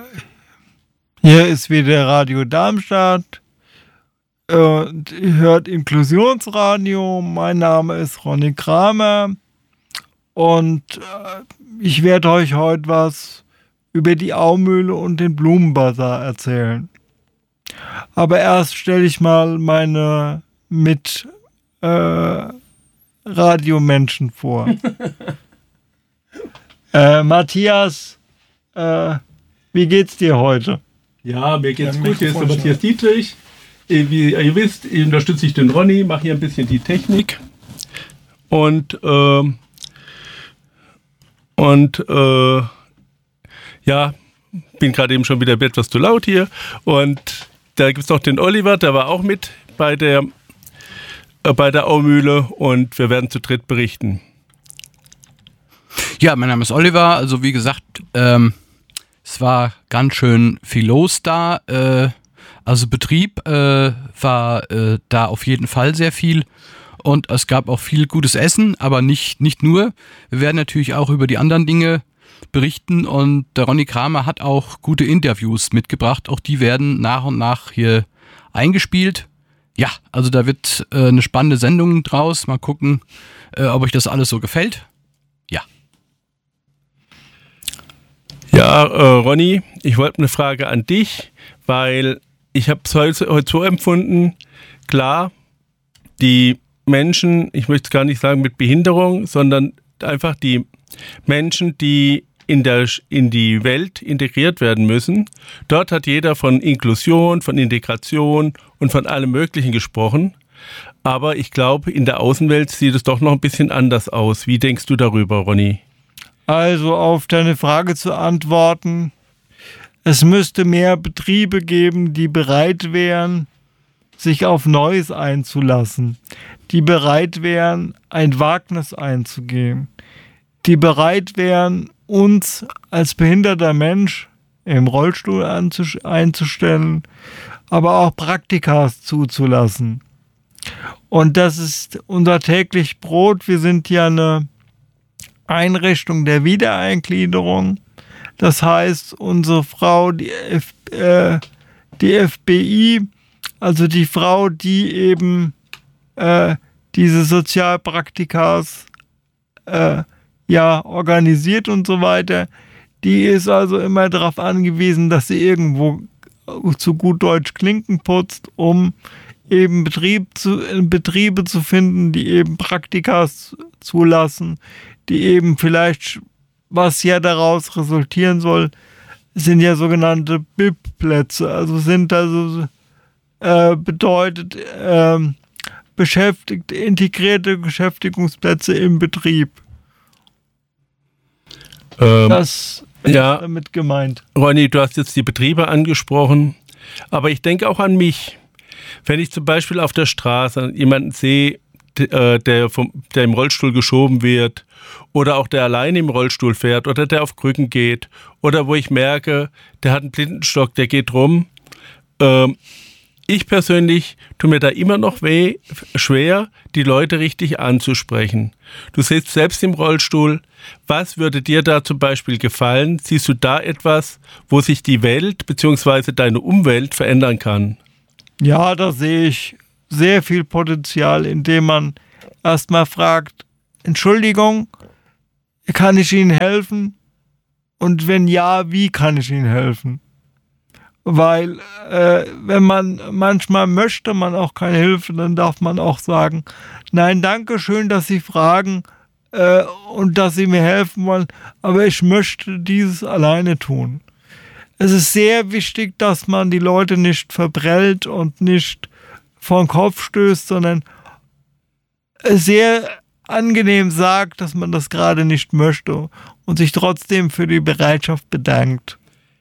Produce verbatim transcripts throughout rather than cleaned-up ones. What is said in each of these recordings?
hier ist wieder Radio Darmstadt. Und ihr hört Inklusionsradio. Mein Name ist Ronny Kramer. Und äh, ich werde euch heute was über die Aumühle und den Blumenbazar erzählen. Aber erst stelle ich mal meine mit äh, Radiomenschen vor. äh, Matthias, äh, wie geht's dir heute? Ja, mir geht's ja, gut. Hier ist der Matthias Dietrich. Wie ihr wisst, unterstütze ich den Ronny, mache hier ein bisschen die Technik. Und, äh, und äh, ja, bin gerade eben schon wieder etwas zu laut hier. Und da gibt es noch den Oliver, der war auch mit bei der, äh, bei der Aumühle und wir werden zu dritt berichten. Ja, mein Name ist Oliver. Also wie gesagt, ähm, es war ganz schön viel los da. Äh, also Betrieb äh, war äh, da auf jeden Fall sehr viel. Und es gab auch viel gutes Essen, aber nicht, nicht nur. Wir werden natürlich auch über die anderen Dinge berichten und der Ronny Kramer hat auch gute Interviews mitgebracht. Auch die werden nach und nach hier eingespielt. Ja, also da wird äh, eine spannende Sendung draus. Mal gucken, äh, ob euch das alles so gefällt. Ja. Ja, äh, Ronny, ich wollte eine Frage an dich, weil ich habe es heute, heute so empfunden, klar, die Menschen, ich möchte gar nicht sagen mit Behinderung, sondern einfach die Menschen, die in, der, in die Welt integriert werden müssen. Dort hat jeder von Inklusion, von Integration und von allem Möglichen gesprochen. Aber ich glaube, in der Außenwelt sieht es doch noch ein bisschen anders aus. Wie denkst du darüber, Ronny? Also auf deine Frage zu antworten, es müsste mehr Betriebe geben, die bereit wären, sich auf Neues einzulassen, die bereit wären, ein Wagnis einzugehen, die bereit wären, uns als behinderter Mensch im Rollstuhl einzustellen, aber auch Praktikas zuzulassen. Und das ist unser täglich Brot. Wir sind ja eine Einrichtung der Wiedereingliederung. Das heißt, unsere Frau, die, F, äh, die F B I, also die Frau, die eben äh, diese Sozialpraktikas äh, ja, organisiert und so weiter, die ist also immer darauf angewiesen, dass sie irgendwo zu gut Deutsch Klinken putzt, um eben Betrieb zu, Betriebe zu finden, die eben Praktikas zulassen, die eben vielleicht, was ja daraus resultieren soll, sind ja sogenannte B I P-Plätze, also sind also äh, bedeutet äh, beschäftigt, integrierte Beschäftigungsplätze im Betrieb. Ähm, das ist ja, damit gemeint. Ronny, du hast jetzt die Betriebe angesprochen, aber ich denke auch an mich. Wenn ich zum Beispiel auf der Straße jemanden sehe, der, vom, der im Rollstuhl geschoben wird oder auch der alleine im Rollstuhl fährt oder der auf Krücken geht oder wo ich merke, der hat einen Blindenstock, der geht rum. Ähm, ich persönlich tue mir da immer noch weh, schwer, die Leute richtig anzusprechen. Du sitzt selbst im Rollstuhl. Was würde dir da zum Beispiel gefallen? Siehst du da etwas, wo sich die Welt bzw. deine Umwelt verändern kann? Ja, da sehe ich sehr viel Potenzial, indem man erstmal fragt, Entschuldigung, kann ich Ihnen helfen? Und wenn ja, wie kann ich Ihnen helfen? Weil äh, wenn man manchmal möchte man auch keine Hilfe, dann darf man auch sagen, nein, danke schön, dass Sie fragen äh, und dass Sie mir helfen wollen, aber ich möchte dieses alleine tun. Es ist sehr wichtig, dass man die Leute nicht verprellt und nicht vor den Kopf stößt, sondern sehr angenehm sagt, dass man das gerade nicht möchte und sich trotzdem für die Bereitschaft bedankt.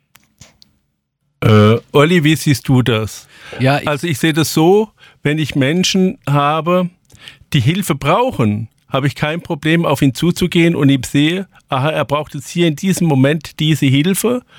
Äh, Olli, wie siehst du das? Ja, ich also ich sehe das so, wenn ich Menschen habe, die Hilfe brauchen, habe ich kein Problem, auf ihn zuzugehen und ihm sehe, aha, er braucht jetzt hier in diesem Moment diese Hilfe,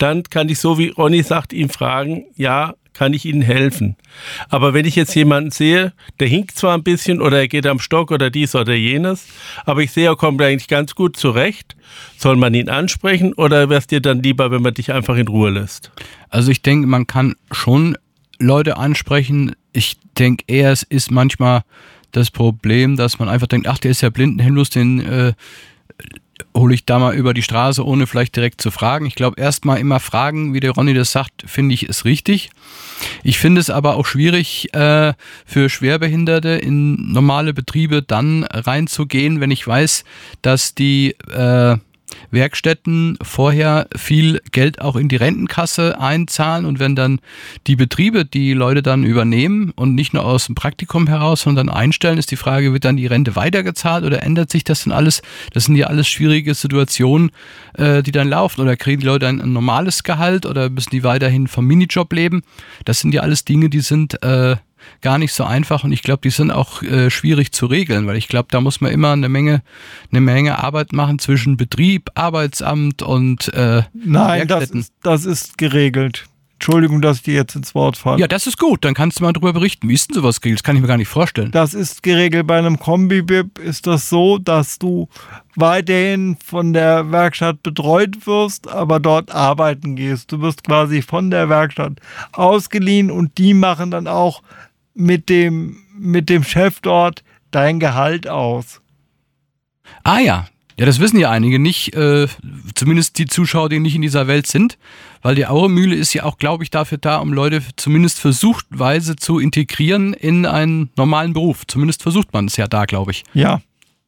dann kann ich, so wie Ronny sagt, ihn fragen, ja, kann ich Ihnen helfen? Aber wenn ich jetzt jemanden sehe, der hinkt zwar ein bisschen oder er geht am Stock oder dies oder jenes, aber ich sehe, er kommt eigentlich ganz gut zurecht, soll man ihn ansprechen oder wär's dir dann lieber, wenn man dich einfach in Ruhe lässt? Also ich denke, man kann schon Leute ansprechen. Ich denke eher, es ist manchmal das Problem, dass man einfach denkt, ach, der ist ja blind, hilflos, den äh, hole ich da mal über die Straße, ohne vielleicht direkt zu fragen. Ich glaube, erstmal immer fragen, wie der Ronny das sagt, finde ich, ist richtig. Ich finde es aber auch schwierig, äh, für Schwerbehinderte in normale Betriebe dann reinzugehen, wenn ich weiß, dass die äh, Werkstätten vorher viel Geld auch in die Rentenkasse einzahlen und wenn dann die Betriebe die Leute dann übernehmen und nicht nur aus dem Praktikum heraus, sondern einstellen, ist die Frage, wird dann die Rente weitergezahlt oder ändert sich das denn alles? Das sind ja alles schwierige Situationen, äh, die dann laufen. Oder kriegen die Leute ein, ein normales Gehalt oder müssen die weiterhin vom Minijob leben? Das sind ja alles Dinge, die sind äh, gar nicht so einfach und ich glaube, die sind auch äh, schwierig zu regeln, weil ich glaube, da muss man immer eine Menge, eine Menge Arbeit machen zwischen Betrieb, Arbeitsamt und äh, Nein, das ist, das ist geregelt. Entschuldigung, dass ich dir jetzt ins Wort falle. Ja, das ist gut, dann kannst du mal drüber berichten. Wie ist denn sowas geregelt? Das kann ich mir gar nicht vorstellen. Das ist geregelt. Bei einem Kombi-B I P ist das so, dass du weiterhin von der Werkstatt betreut wirst, aber dort arbeiten gehst. Du wirst quasi von der Werkstatt ausgeliehen und die machen dann auch mit dem, mit dem Chef dort dein Gehalt aus. Ah ja, ja, das wissen ja einige nicht, äh, zumindest die Zuschauer, die nicht in dieser Welt sind, weil die Auremühle ist ja auch, glaube ich, dafür da, um Leute zumindest versuchtweise zu integrieren in einen normalen Beruf. Zumindest versucht man es ja da, glaube ich. Ja.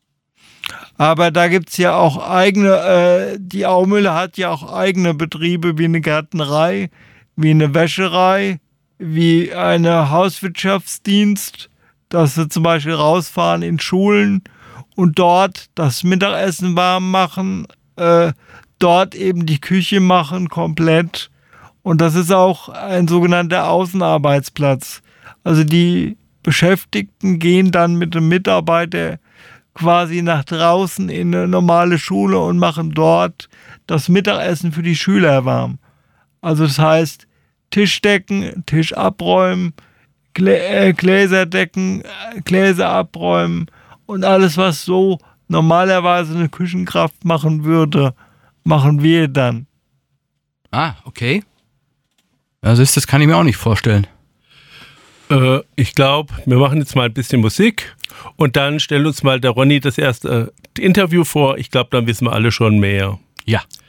Aber da gibt es ja auch eigene, äh, die Auremühle hat ja auch eigene Betriebe wie eine Gärtnerei, wie eine Wäscherei, wie eine Hauswirtschaftsdienst, dass sie zum Beispiel rausfahren in Schulen und dort das Mittagessen warm machen, äh, dort eben die Küche machen komplett. Und das ist auch ein sogenannter Außenarbeitsplatz. Also die Beschäftigten gehen dann mit dem Mitarbeiter quasi nach draußen in eine normale Schule und machen dort das Mittagessen für die Schüler warm. Also das heißt, Tisch decken, Tisch abräumen, Gläser decken, Gläser abräumen und alles, was so normalerweise eine Küchenkraft machen würde, machen wir dann. Ah, okay. Also ist, das kann ich mir auch nicht vorstellen. Äh, ich glaube, wir machen jetzt mal ein bisschen Musik und dann stellt uns mal der Ronny das erste Interview vor. Ich glaube, dann wissen wir alle schon mehr. Ja.